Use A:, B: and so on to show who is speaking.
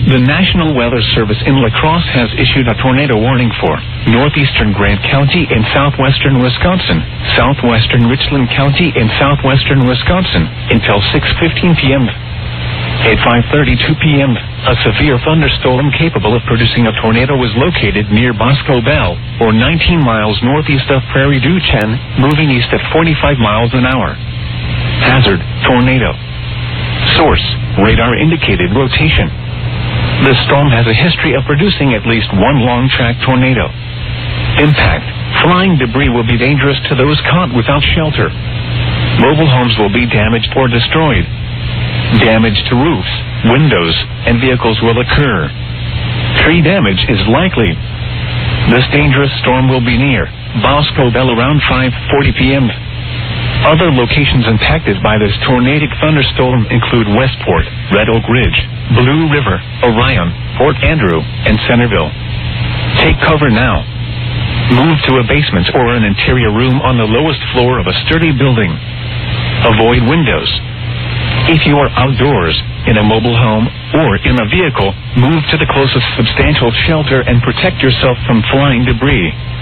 A: The National Weather Service in La Crosse has issued a tornado warning for northeastern Grant County in southwestern Wisconsin, southwestern Richland County in southwestern Wisconsin, until 6:15 p.m. At 5:32 p.m., a severe thunderstorm capable of producing a tornado was located near Bosco Bell, or 19 miles northeast of Prairie du Chien, moving east at 45 miles an hour. Hazard, tornado. Source, radar indicated rotation. The storm has a history of producing at least one long-track tornado. Impact. Flying debris will be dangerous to those caught without shelter. Mobile homes will be damaged or destroyed. Damage to roofs, windows, and vehicles will occur. Tree damage is likely. This dangerous storm will be near Bosco Bell around 5:40 p.m. Other locations impacted by this tornadic thunderstorm include Westport, Red Oak Ridge, Blue River, Orion, Fort Andrew, and Centerville. Take cover now. Move to a basement or an interior room on the lowest floor of a sturdy building. Avoid windows. If you are outdoors, in a mobile home, or in a vehicle, move to the closest substantial shelter and protect yourself from flying debris.